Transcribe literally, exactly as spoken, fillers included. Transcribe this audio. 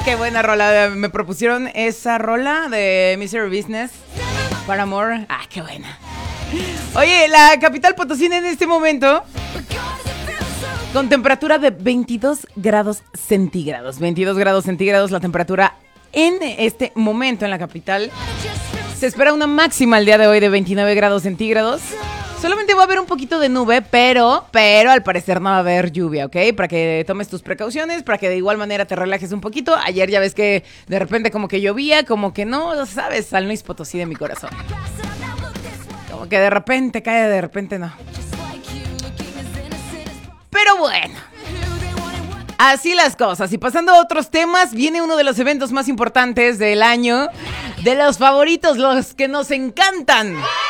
Qué buena rola. Me propusieron esa rola de Misery Business para amor. Ah, qué buena. Oye, la capital potosina en este momento con temperatura de veintidós grados centígrados. veintidós grados centígrados la temperatura en este momento en la capital. Se espera una máxima el día de hoy de veintinueve grados centígrados. Solamente va a haber un poquito de nube, pero, pero al parecer no va a haber lluvia, ¿ok? Para que tomes tus precauciones, para que de igual manera te relajes un poquito. Ayer ya ves que de repente como que llovía, como que no, ¿sabes? San Luis Potosí de mi corazón. Como que de repente cae, de repente no. Pero bueno, así las cosas. Y pasando a otros temas, viene uno de los eventos más importantes del año, de los favoritos, los que nos encantan.